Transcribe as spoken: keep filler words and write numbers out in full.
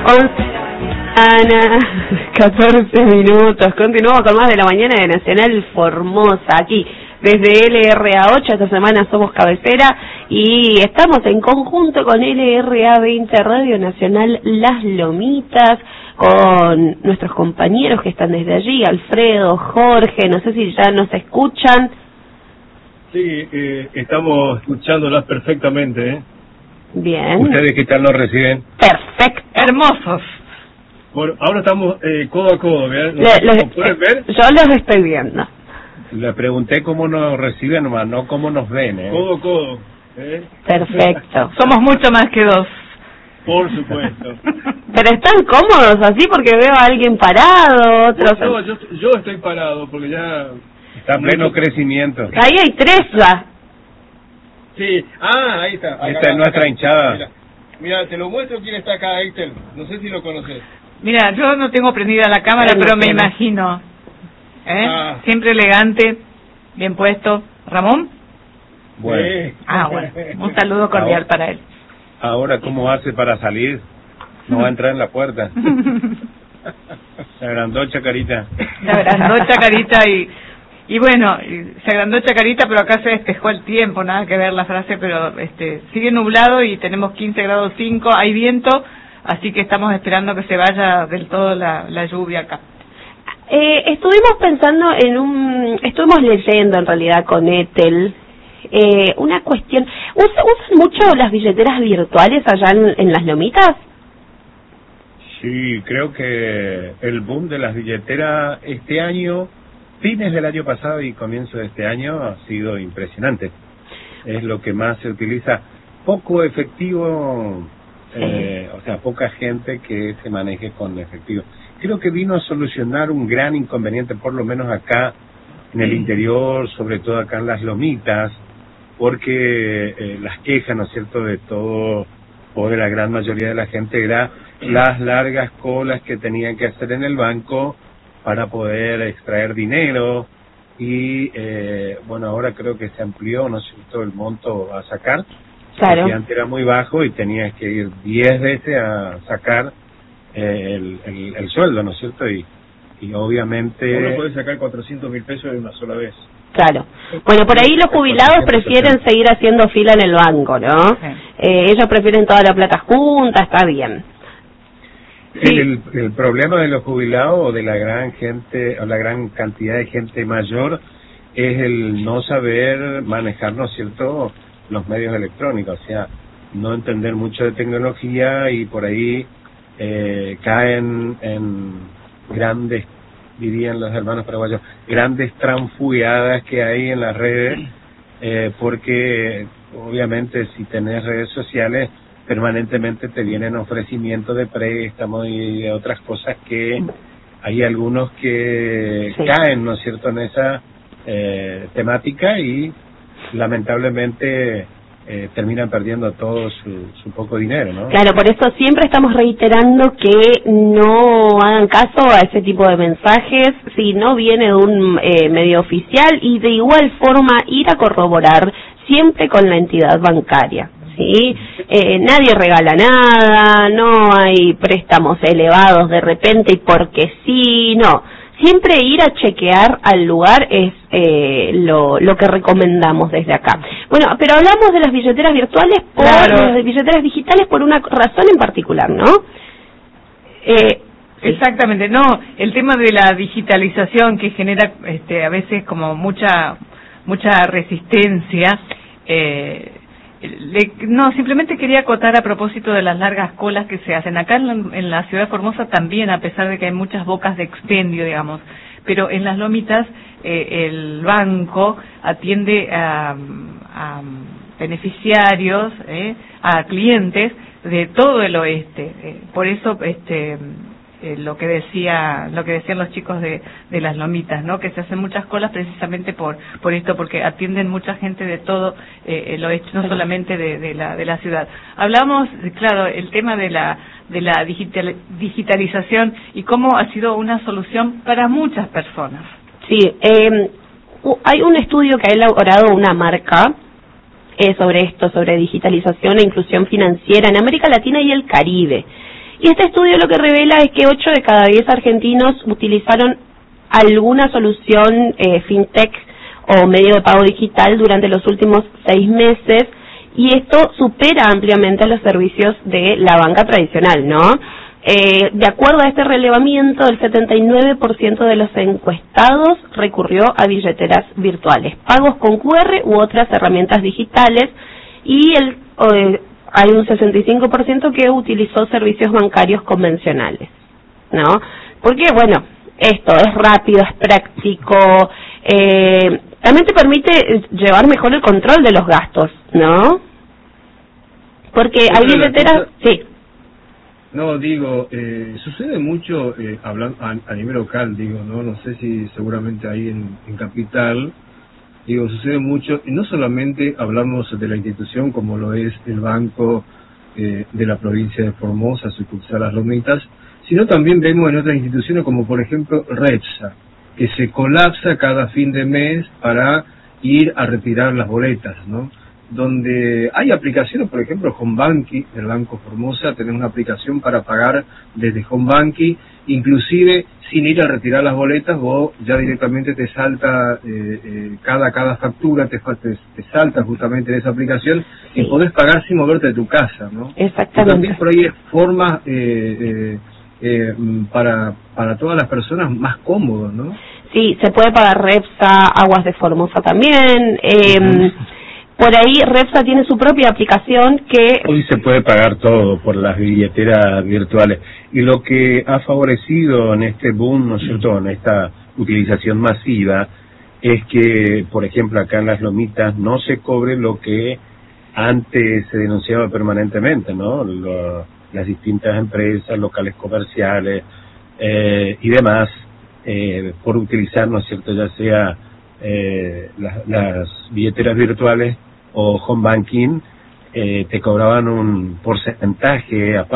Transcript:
Ana, catorce minutos. Continuamos con más de la mañana de Nacional Formosa, aquí desde L R A ocho. Esta semana somos cabecera y estamos en conjunto con L R A veinte Radio Nacional Las Lomitas, con nuestros compañeros que están desde allí, Alfredo, Jorge, no sé si ya nos escuchan. Sí, eh, estamos escuchándolas perfectamente, ¿eh? Bien. ¿Ustedes qué tal nos reciben? Perfecto. Hermosos. Bueno, ahora estamos eh, codo a codo, ¿verdad? ¿Nos, Le, los, ¿nos pueden ver? Yo los estoy viendo. Le pregunté cómo nos reciben nomás, no cómo nos ven, ¿eh? Codo a codo, ¿eh? Perfecto. Somos mucho más que dos. Por supuesto. Pero están cómodos así porque veo a alguien parado, otros... Bueno, yo, yo estoy parado porque ya... Está en pleno crecimiento. Ahí hay tres ya. Sí, ah, ahí está. Acá, esta es nuestra acá, hinchada. Mira, mira, te lo muestro quién está acá, Héctor. No sé si lo conoces. Mira, yo no tengo prendida la cámara, pero me imagino. ¿Eh? Ah. Siempre elegante, bien puesto. ¿Ramón? Bueno. Ah, bueno. Un saludo cordial ahora, para él. Ahora, ¿cómo hace para salir? No va a entrar en la puerta. Se agrandó Chacarita. Se agrandó Chacarita y... Y bueno, se agrandó Chacarita, pero acá se despejó el tiempo, nada que ver la frase, pero este sigue nublado y tenemos quince grados cinco, hay viento, así que estamos esperando que se vaya del todo la, la lluvia acá. Eh, estuvimos pensando en un... Estuvimos leyendo en realidad con Ethel eh, una cuestión... ¿Usan, ¿Usan mucho las billeteras virtuales allá en, en Las Lomitas? Sí, creo que el boom de las billeteras este año... Fines del año pasado y comienzo de este año ha sido impresionante. Es lo que más se utiliza. Poco efectivo, eh, o sea, poca gente que se maneje con efectivo. Creo que vino a solucionar un gran inconveniente, por lo menos acá en el interior, sobre todo acá en Las Lomitas, porque eh, las quejas, ¿no es cierto?, de todo o de la gran mayoría de la gente era las largas colas que tenían que hacer en el banco para poder extraer dinero y eh, bueno, ahora creo que se amplió, ¿no es cierto?, el monto a sacar. Claro. Porque antes era muy bajo y tenías que ir diez veces a sacar eh, el, el, el sueldo, ¿no es cierto? Y, y obviamente... Uno puede sacar cuatrocientos mil pesos de una sola vez. Claro. Bueno, por ahí los jubilados prefieren seguir haciendo fila en el banco, ¿no? Sí. Eh, ellos prefieren toda la plata junta, está bien. Sí. El, el problema de los jubilados o de la gran gente o la gran cantidad de gente mayor es el no saber manejar, ¿no es cierto?, los medios electrónicos, o sea, no entender mucho de tecnología y por ahí eh, caen en grandes, dirían los hermanos paraguayos, grandes transfugadas que hay en las redes, eh, porque obviamente si tenés redes sociales permanentemente te vienen ofrecimientos de préstamos y de otras cosas que hay algunos que sí. caen, ¿no es cierto?, en esa eh, temática y lamentablemente eh, terminan perdiendo todo su, su poco dinero, ¿no? Claro, por eso siempre estamos reiterando que no hagan caso a ese tipo de mensajes si no viene de un eh, medio oficial y de igual forma ir a corroborar siempre con la entidad bancaria. ¿Sí? Eh, nadie regala nada, no hay préstamos elevados de repente y porque sí, no. Siempre ir a chequear al lugar es eh, lo, lo que recomendamos desde acá. Bueno, pero hablamos de las billeteras virtuales, por claro. las billeteras digitales por una razón en particular, ¿no? Eh, Exactamente, no, el tema de la digitalización que genera este, a veces como mucha mucha resistencia, eh, Le, no, simplemente quería acotar a propósito de las largas colas que se hacen. Acá en la, en la ciudad de Formosa también, a pesar de que hay muchas bocas de expendio, digamos, pero en Las Lomitas eh, el banco atiende a, a beneficiarios, eh, a clientes de todo el oeste. Eh, por eso, este... Eh, lo que decía lo que decían los chicos de, de Las Lomitas, ¿no?, que se hacen muchas colas precisamente por por esto, porque atienden mucha gente de todo eh, el oeste, no solamente de, de la de la ciudad. Hablamos, claro, el tema de la de la digital, digitalización y cómo ha sido una solución para muchas personas. Sí, eh, hay un estudio que ha elaborado una marca eh, sobre esto, sobre digitalización e inclusión financiera en América Latina y el Caribe. Y este estudio lo que revela es que ocho de cada diez argentinos utilizaron alguna solución eh, fintech o medio de pago digital durante los últimos seis meses, y esto supera ampliamente los servicios de la banca tradicional, ¿no? Eh, de acuerdo a este relevamiento, el setenta y nueve por ciento de los encuestados recurrió a billeteras virtuales, pagos con cu erre u otras herramientas digitales, y el, eh, hay un sesenta y cinco por ciento que utilizó servicios bancarios convencionales, ¿no? Porque, bueno, esto es rápido, es práctico, eh, también te permite llevar mejor el control de los gastos, ¿no? Porque hay billeteras, sí. No, digo, eh, sucede mucho eh, hablando a, a nivel local, digo, no no sé si seguramente ahí en, en Capital, digo, sucede mucho, y no solamente hablamos de la institución como lo es el Banco eh, de la provincia de Formosa, sucursal Las Lomitas, sino también vemos en otras instituciones como por ejemplo Repsa, que se colapsa cada fin de mes para ir a retirar las boletas, ¿no? Donde hay aplicaciones, por ejemplo, Home Banking, del Banco Formosa, tenemos una aplicación para pagar desde Home Banking, inclusive sin ir a retirar las boletas, vos ya directamente te salta eh, eh, cada cada factura, te, te, te salta justamente en esa aplicación, sí, y podés pagar sin moverte de tu casa, ¿no? Exactamente. Y también por ahí es forma eh, eh, eh, para para todas las personas más cómodo, ¿no? Sí, se puede pagar Repsa, Aguas de Formosa también. Eh, uh-huh. Por ahí Repsa tiene su propia aplicación que... Hoy se puede pagar todo por las billeteras virtuales. Y lo que ha favorecido en este boom, ¿no es cierto?, en esta utilización masiva, es que, por ejemplo, acá en Las Lomitas no se cobre lo que antes se denunciaba permanentemente, ¿no? Lo, las distintas empresas, locales comerciales eh, y demás, eh, por utilizar, ¿no es cierto?, ya sea eh, las, las billeteras virtuales o Home Banking, eh, te cobraban un porcentaje aparte